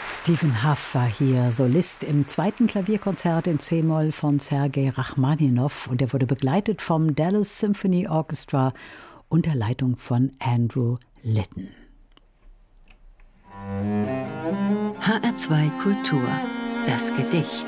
Stephen Hough war hier Solist im zweiten Klavierkonzert in C-Moll von Sergei Rachmaninow und er wurde begleitet vom Dallas Symphony Orchestra unter Leitung von Andrew Litton. HR2 Kultur, das Gedicht.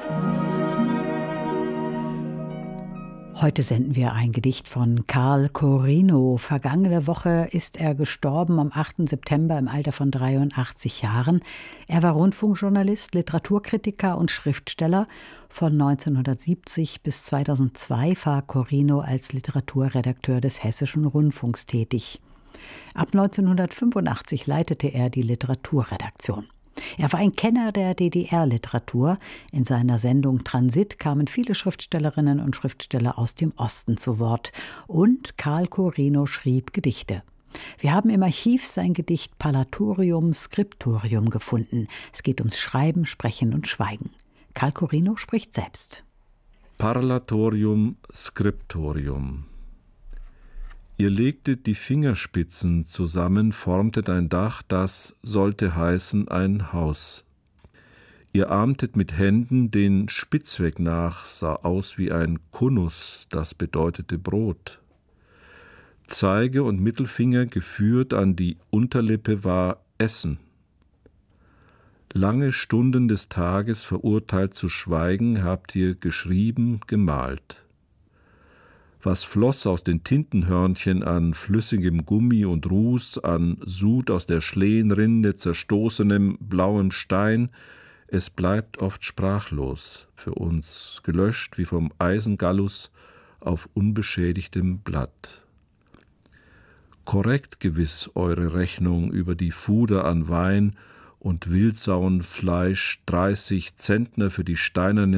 Heute senden wir ein Gedicht von Carl Corino. Vergangene Woche ist er gestorben, am 8. September im Alter von 83 Jahren. Er war Rundfunkjournalist, Literaturkritiker und Schriftsteller. Von 1970 bis 2002 war Corino als Literaturredakteur des Hessischen Rundfunks tätig. Ab 1985 leitete er die Literaturredaktion. Er war ein Kenner der DDR-Literatur. In seiner Sendung Transit kamen viele Schriftstellerinnen und Schriftsteller aus dem Osten zu Wort. Und Carl Corino schrieb Gedichte. Wir haben im Archiv sein Gedicht Parlatorium Scriptorium gefunden. Es geht ums Schreiben, Sprechen und Schweigen. Carl Corino spricht selbst. Parlatorium Scriptorium. Ihr legtet die Fingerspitzen zusammen, formtet ein Dach, das sollte heißen ein Haus. Ihr ahmtet mit Händen den Spitzweg nach, sah aus wie ein Konus, das bedeutete Brot. Zeige und Mittelfinger geführt an die Unterlippe war Essen. Lange Stunden des Tages verurteilt zu schweigen, habt ihr geschrieben, gemalt. Was floss aus den Tintenhörnchen an flüssigem Gummi und Ruß, an Sud aus der Schlehenrinde, zerstoßenem blauem Stein, es bleibt oft sprachlos für uns, gelöscht wie vom Eisengallus auf unbeschädigtem Blatt. Korrekt gewiss eure Rechnung über die Fuder an Wein und Wildsauenfleisch, 30 Zentner für die steinernen